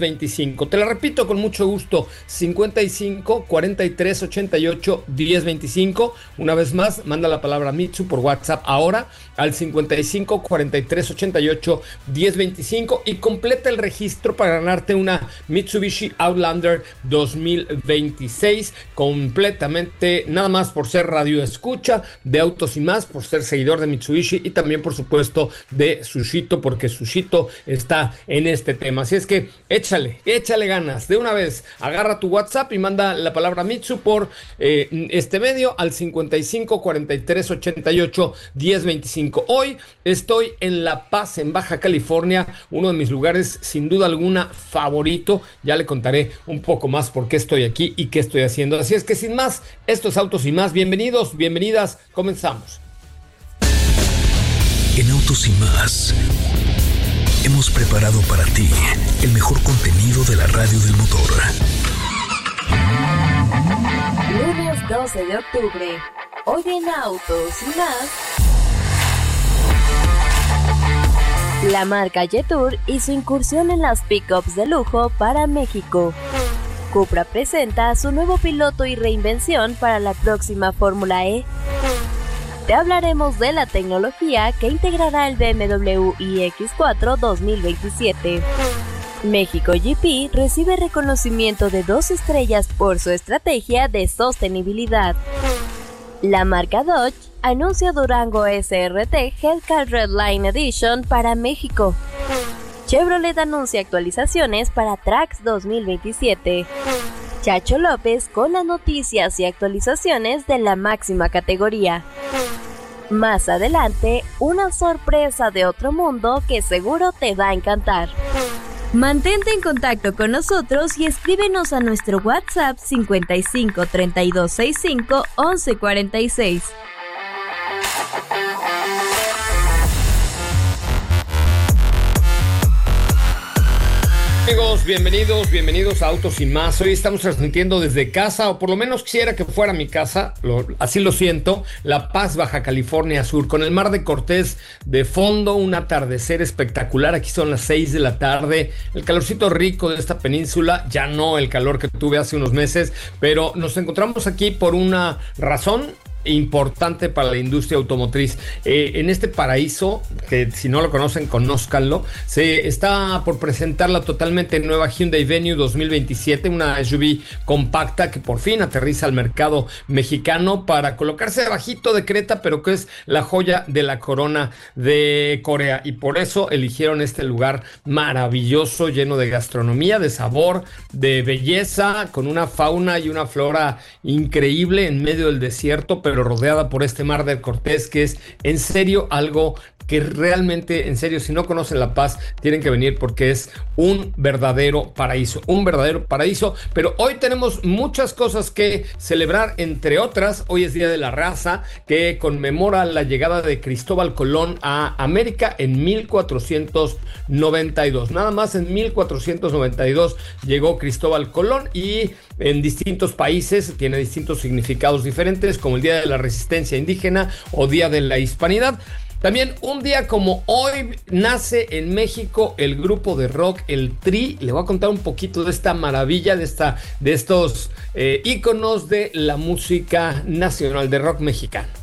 1025. Te la repito con mucho gusto, 55 43 88 1025. Una vez más, manda la palabra Mitsu por WhatsApp ahora al 55 43 88 1025 y completa el registro para ganarte una Mitsubishi Outlander 2026 completamente, nada más por ser radio escucha de Autos y Más, por ser seguidor de Mitsubishi y también por supuesto de Sushito, porque Sushito está en este tema. Así es que échale ganas. De una vez, agarra tu WhatsApp y manda la palabra Mitsu por este medio al 55 43 88 1025. Hoy estoy en La Paz, en Baja California, uno de mis lugares sin duda alguna favorito. Ya le contaré un poco más por qué estoy aquí y qué estoy haciendo. Así es que sin más, esto es Autos y Más. Bienvenidos, bienvenidas, comenzamos. En Autos y Más hemos preparado para ti el mejor contenido de la radio del motor. Lunes 12 de octubre. Hoy en Autos y Más. La marca Jetour y su incursión en las pickups de lujo para México. Cupra presenta su nuevo piloto y reinvención para la próxima Fórmula E. Te hablaremos de la tecnología que integrará el BMW iX4 2027. México GP rcibe reconocimiento de 2 estrellas por su estrategia de sostenibilidad. La marca Dodge anuncia Durango SRT Hellcat Redline Edition para México. Chevrolet anuncia actualizaciones para Trax 2027. Chacho López con las noticias y actualizaciones de la máxima categoría. Más adelante, una sorpresa de otro mundo que seguro te va a encantar. Mantente en contacto con nosotros y escríbenos a nuestro WhatsApp 55 32 65 11 46. Amigos, bienvenidos a Autos y Más. Hoy estamos transmitiendo desde casa, o por lo menos quisiera que fuera mi casa, así lo siento, La Paz, Baja California Sur, con el Mar de Cortés de fondo, un atardecer espectacular. Aquí son las 6 de la tarde, el calorcito rico de esta península, ya no el calor que tuve hace unos meses, pero nos encontramos aquí por una razón importante para la industria automotriz. En este paraíso, que si no lo conocen, conózcanlo, se está por presentar la totalmente nueva Hyundai Venue 2027, una SUV compacta que por fin aterriza al mercado mexicano para colocarse bajito de Creta, pero que es la joya de la corona de Corea, y por eso eligieron este lugar maravilloso, lleno de gastronomía, de sabor, de belleza, con una fauna y una flora increíble en medio del desierto, pero rodeada por este Mar de Cortés, que es en serio algo que realmente, en serio, si no conocen La Paz, tienen que venir porque es un verdadero paraíso, pero hoy tenemos muchas cosas que celebrar, entre otras, hoy es Día de la Raza, que conmemora la llegada de Cristóbal Colón a América en 1492, nada más en 1492 llegó Cristóbal Colón, y en distintos países tiene distintos significados diferentes, como el Día de la Resistencia Indígena o Día de la Hispanidad. También un día como hoy nace en México el grupo de rock, el Tri. Le voy a contar un poquito de esta maravilla, de estos íconos de la música nacional de rock mexicano.